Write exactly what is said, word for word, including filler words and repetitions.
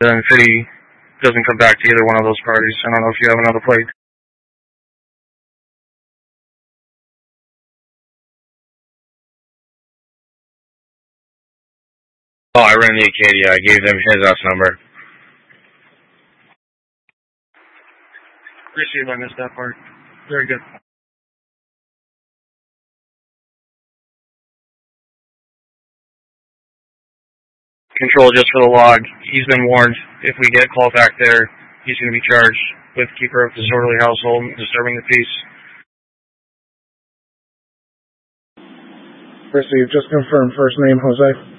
then City doesn't come back to either one of those parties. I don't know if you have another plate. Oh, I ran the Acadia. I gave them his house number. Appreciate I missed that part. Very good. Control, just for the log, he's been warned. If we get called back there, he's going to be charged with keeper of disorderly household, disturbing the peace. Received. Just confirm first name, Jose.